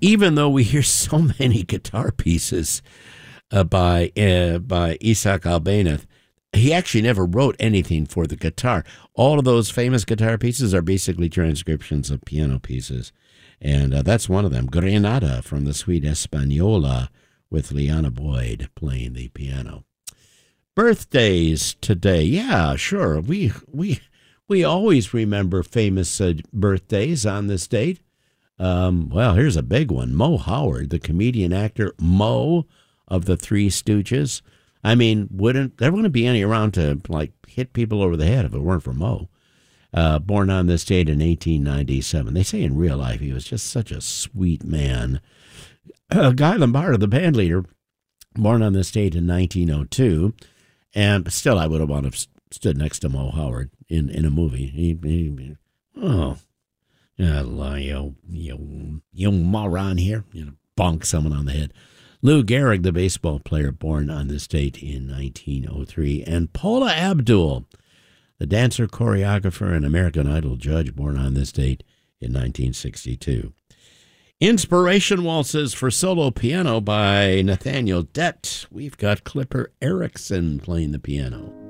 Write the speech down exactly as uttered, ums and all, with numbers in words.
even though we hear so many guitar pieces uh, by uh, by Isaac Albéniz, he actually never wrote anything for the guitar. All of those famous guitar pieces are basically transcriptions of piano pieces. And uh, that's one of them, Granada from the suite Española, with Liana Boyd playing the piano. Birthdays today. Yeah, sure. We we we always remember famous uh, birthdays on this date. Um, well, here's a big one. Mo Howard, the comedian actor Mo of the Three Stooges. I mean, wouldn't there wouldn't be any around to like hit people over the head if it weren't for Mo. Uh, born on this date in eighteen ninety-seven. They say in real life he was just such a sweet man. Uh, Guy Lombardo, the band leader, born on this date in nineteen oh two. And still, I would have wanted to stood next to Mo Howard in, in a movie. He, he oh, yeah, you, you, you moron here. You know, bonk someone on the head. Lou Gehrig, the baseball player, born on this date in nineteen oh three. And Paula Abdul, the dancer, choreographer, and American Idol judge, born on this date in nineteen sixty-two. Inspiration Waltzes for solo piano by Nathaniel Dett. We've got Clipper Erickson playing the piano.